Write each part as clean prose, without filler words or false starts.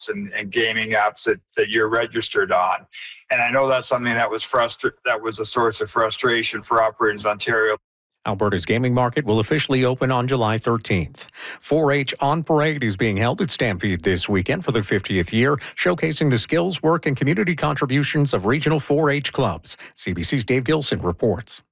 and gaming apps that you're registered on. And I know that's something that was a source of frustration for Operators Ontario. Alberta's gaming market will officially open on July 13th. 4-H On Parade is being held at Stampede this weekend for the 50th year, showcasing the skills, work, and community contributions of regional 4-H clubs. CBC's Dave Gilson reports.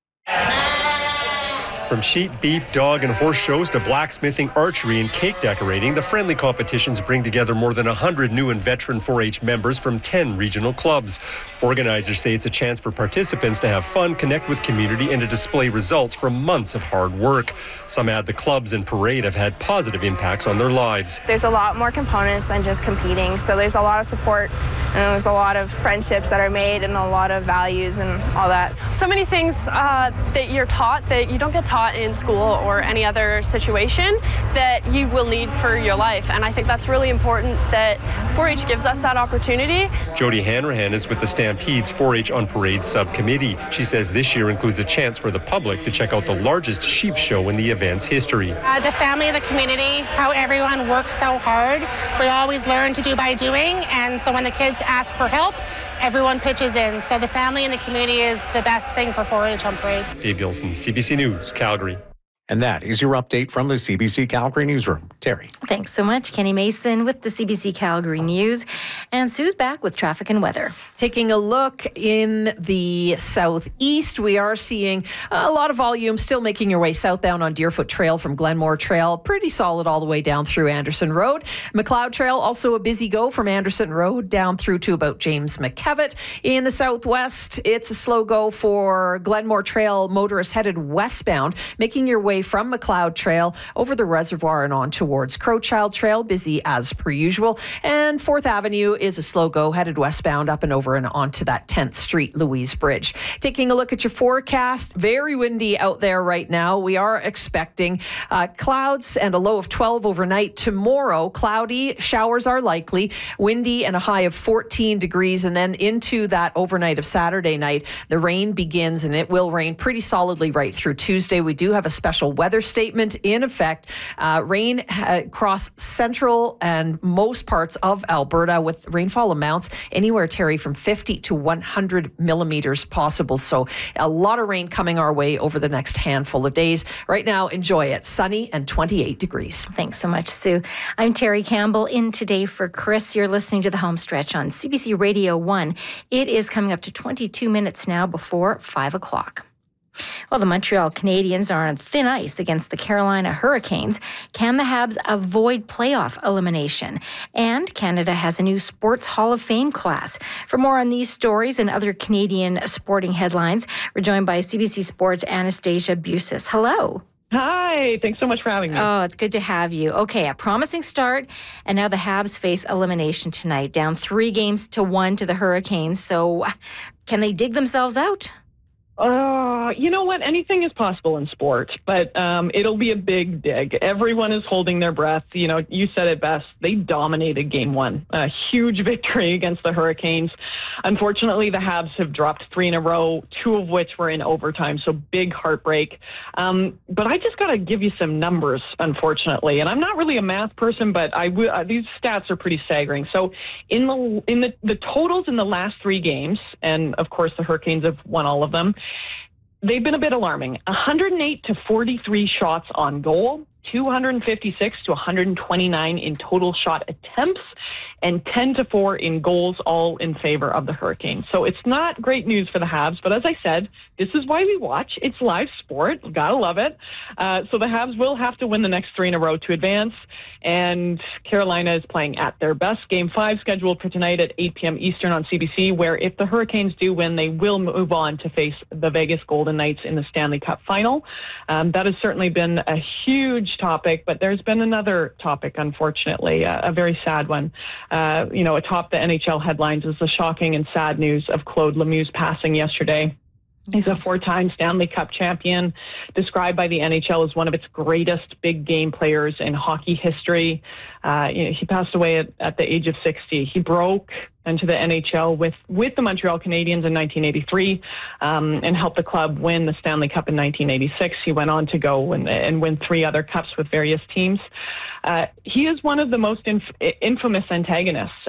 From sheep, beef, dog, and horse shows to blacksmithing, archery, and cake decorating, the friendly competitions bring together more than 100 new and veteran 4-H members from 10 regional clubs. Organizers say it's a chance for participants to have fun, connect with community, and to display results from months of hard work. Some add the clubs and parade have had positive impacts on their lives. There's a lot more components than just competing, so there's a lot of support, and there's a lot of friendships that are made, and a lot of values and all that. So many things that you're taught that you don't get taught in school or any other situation that you will need for your life. And I think that's really important that 4-H gives us that opportunity. Jody Hanrahan is with the Stampede's 4-H on Parade subcommittee. She says this year includes a chance for the public to check out the largest sheep show in the event's history. The family, the community, how everyone works so hard. We always learn to do by doing, and so when the kids ask for help, everyone pitches in. So the family and the community is the best thing for 4-H on Parade. Dave Gilson, CBC News, Calgary. And that is your update from the CBC Calgary Newsroom. Terry. Thanks so much, Kenny Mason with the CBC Calgary News. And Sue's back with traffic and weather. Taking a look in the southeast, we are seeing a lot of volume still making your way southbound on Deerfoot Trail from Glenmore Trail. Pretty solid all the way down through Anderson Road. McLeod Trail, also a busy go from Anderson Road down through to about James McKevitt. In the southwest, it's a slow go for Glenmore Trail motorists headed westbound, making your way from McLeod Trail over the reservoir and on towards Crowchild Trail, busy as per usual. And 4th Avenue is a slow go headed westbound up and over and onto that 10th Street Louise Bridge. Taking a look at your forecast, very windy out there right now. We are expecting clouds and a low of 12 overnight. Tomorrow, cloudy, showers are likely, windy and a high of 14 degrees. And then into that overnight of Saturday night, the rain begins, and it will rain pretty solidly right through Tuesday. We do have a special weather statement in effect. Rain across central and most parts of Alberta with rainfall amounts anywhere, Terry, from 50 to 100 millimeters possible. So a lot of rain coming our way over the next handful of days. Right now, enjoy it. Sunny and 28 degrees. Thanks so much, Sue. I'm Terry Campbell in today for Chris. You're listening to The Home Stretch on CBC Radio 1. It is coming up to 22 minutes now before 5 o'clock. Well, the Montreal Canadiens are on thin ice against the Carolina Hurricanes. Can the Habs avoid playoff elimination? And Canada has a new Sports Hall of Fame class. For more on these stories and other Canadian sporting headlines, we're joined by CBC Sports' Anastasia Busis. Hello. Hi, thanks so much for having me. Oh, it's good to have you. Okay, a promising start, and now the Habs face elimination tonight, down 3-1 to the Hurricanes. So can they dig themselves out? You know what? Anything is possible in sport, but it'll be a big dig. Everyone is holding their breath. You know, you said it best. They dominated Game 1. A huge victory against the Hurricanes. Unfortunately, the Habs have dropped 3 in a row, 2 of which were in overtime, so big heartbreak. But I just got to give you some numbers, unfortunately. And I'm not really a math person, but these stats are pretty staggering. So in the totals in the last 3 games, and of course the Hurricanes have won all of them, they've been a bit alarming. 108 to 43 shots on goal, 256 to 129 in total shot attempts, and 10 to 4 in goals, all in favor of the Hurricanes. So it's not great news for the Habs, but as I said, this is why we watch. It's live sport. Gotta love it. So the Habs will have to win the next 3 in a row to advance, and Carolina is playing at their best. Game 5 scheduled for tonight at 8 p.m. Eastern on CBC, where if the Hurricanes do win, they will move on to face the Vegas Golden Knights in the Stanley Cup final. That has certainly been a huge topic, but there's been another topic, unfortunately, a very sad one. Atop the NHL headlines is the shocking and sad news of Claude Lemieux's passing yesterday. He's a 4-time Stanley Cup champion, described by the NHL as one of its greatest big game players in hockey history. He passed away at the age of 60. He broke into the NHL with the Montreal Canadiens in 1983 and helped the club win the Stanley Cup in 1986. He went on to go and win 3 other cups with various teams. He is one of the most infamous antagonists